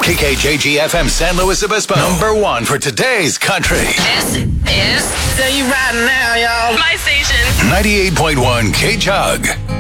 KKJG FM San Luis Obispo. Number 1 for today's country. This is Tell you right now, y'all. my station. 98.1 K-Jug.